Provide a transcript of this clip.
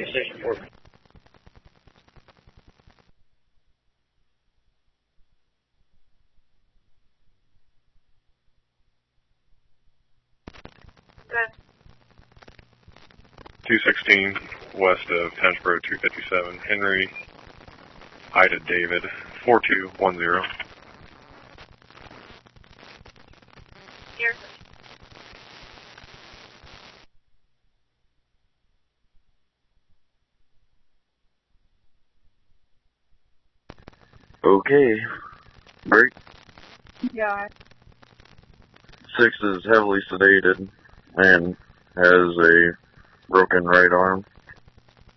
Station 4. Good. 216 west of Townsboro 257, Henry, Ida David, 4210. Here. Okay. Break. Yeah. 6 is heavily sedated and has a broken right arm.